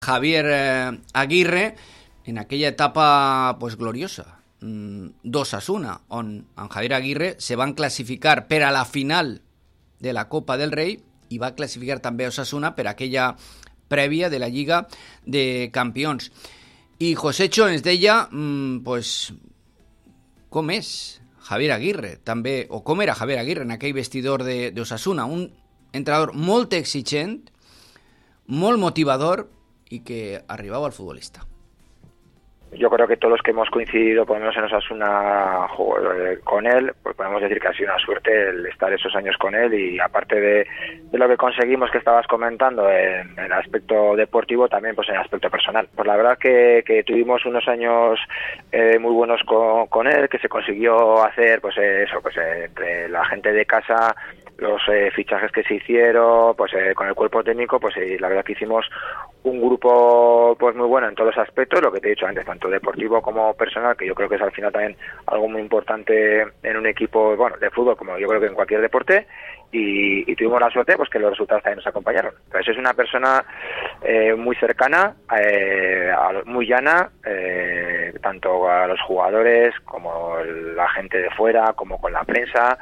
Javier Aguirre en aquella etapa pues gloriosa d'Osasuna, on Javier Aguirre se van classificar per a la final de la Copa del Rei i va classificar també Osasuna per aquella prèvia de la Lliga de Campions. I Josecho ens deia pues, com és Javier Aguirre, també, o com era Javier Aguirre en aquell vestidor d'Osasuna, un entrenador molt exigent, molt motivador y que arribaba al futbolista. Yo creo que todos los que hemos coincidido, por lo menos en Osasuna, con él, pues podemos decir que ha sido una suerte el estar esos años con él, y aparte de lo que conseguimos que estabas comentando en el aspecto deportivo, también pues en el aspecto personal. Pues la verdad que tuvimos unos años muy buenos con él, que se consiguió hacer pues eso, pues entre la gente de casa, los fichajes que se hicieron, pues con el cuerpo técnico, pues la verdad que hicimos un grupo pues muy bueno en todos los aspectos, lo que te he dicho antes, tanto deportivo como personal, que yo creo que es al final también algo muy importante en un equipo, bueno, de fútbol, como yo creo que en cualquier deporte, y tuvimos la suerte pues que los resultados también nos acompañaron. Entonces es una persona muy cercana, muy llana, tanto a los jugadores como la gente de fuera, como con la prensa.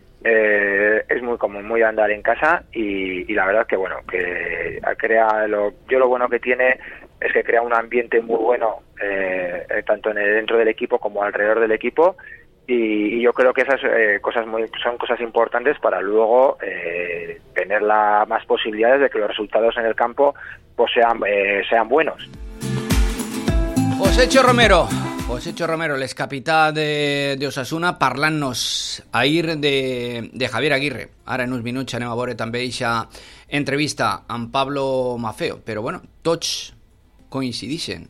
Es muy común, muy andar en casa, y la verdad que bueno, que crea lo bueno que tiene es que crea un ambiente muy bueno, tanto dentro del equipo como alrededor del equipo, y yo creo que esas son cosas importantes para luego tener más posibilidades de que los resultados en el campo pues sean buenos. Josecho Romero, l'excapità d'Osasuna, parlant-nos ahir de Javier Aguirre. Ara en uns minuts anem a veure també aquesta entrevista amb Pablo Maffeo, però bueno, tots coincideixen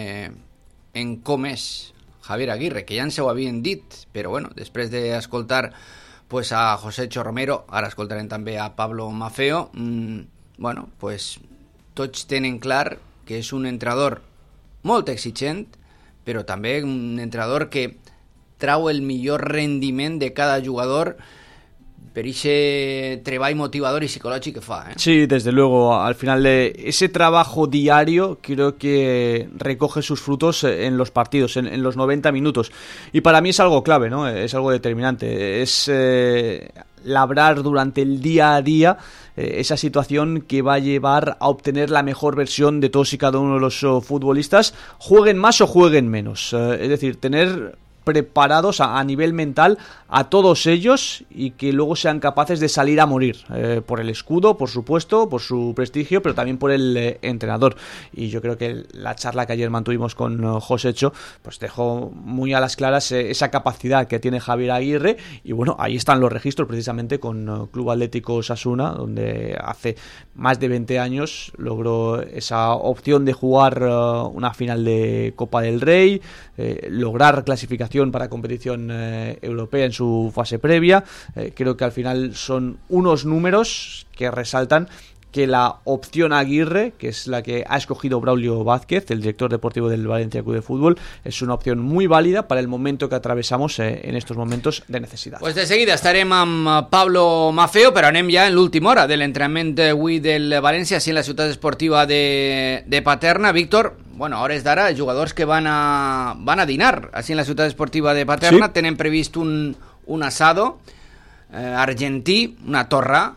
en com és Javier Aguirre, que ja ens ho havien dit, però bueno, després d'escoltar pues, a Josecho Romero, ara escoltarem també a Pablo Maffeo, bueno, pues tots tenen clar que és un entrenador molt exigent, però també un entrenador que trau el millor rendiment de cada jugador per ese treball motivador y psicológico que fa. Sí, desde luego, al final ese trabajo diario creo que recoge sus frutos en los partidos, en los 90 minutos. Y para mí es algo clave, ¿no? Es algo determinante. Es labrar durante el día a día esa situación que va a llevar a obtener la mejor versión de todos y cada uno de los futbolistas, jueguen más o jueguen menos. Es decir, tener preparados a nivel mental a todos ellos, y que luego sean capaces de salir a morir por el escudo, por supuesto, por su prestigio, pero también por el entrenador. Y yo creo que la charla que ayer mantuvimos con Josecho pues dejó muy a las claras esa capacidad que tiene Javier Aguirre, y bueno, ahí están los registros precisamente con Club Atlético Osasuna, donde hace más de 20 años logró esa opción de jugar una final de Copa del Rey, lograr clasificación para competición europea en su fase previa. Creo que al final son unos números que resaltan que la opción Aguirre, que es la que ha escogido Braulio Vázquez, el director deportivo del Valencia Club de Fútbol, es una opción muy válida para el momento que atravesamos en estos momentos de necesidad. Pues de seguida estarem amb Pablo Maffeo, però anem ja en l'última hora de l'entrenament d'avui del València, així en la ciutat esportiva de Paterna. Víctor, bueno, a hores d'ara, jugadors que van a dinar així en la ciutat esportiva de Paterna, sí. Tenen previst un asado argentí, una torra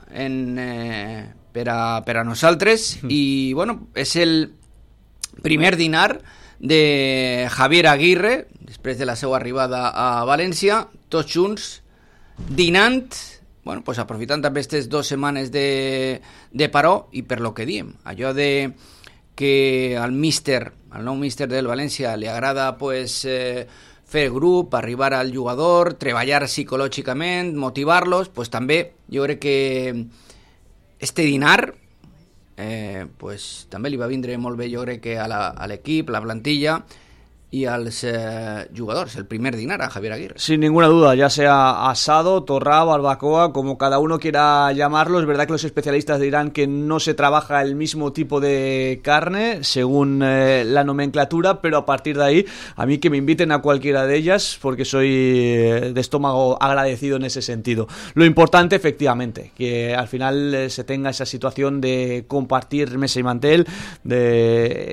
per a nosaltres, i bueno, és el primer dinar de Javier Aguirre després de la seva arribada a València, tots junts dinant, bueno, pues aprofitant també aquestes 2 setmanes de paró, i per lo que diem, allò de que al nou míster del València li agrada pues fer grup, arribar al jugador, treballar psicològicament, motivar-los, pues també jo crec que este dinar pues també li va vindre molt bé, jo crec que a l'equip, la plantilla, i als jugadors. El primer dinar a Javier Aguirre. Sin ninguna duda, ya sea asado, torrá, barbacoa, como cada uno quiera llamarlo. Es verdad que los especialistas dirán que no se trabaja el mismo tipo de carne según la nomenclatura, pero a partir de ahí, a mí que me inviten a cualquiera de ellas, porque soy de estómago agradecido en ese sentido. Lo importante, efectivamente, que al final se tenga esa situación de compartir mesa y mantel, de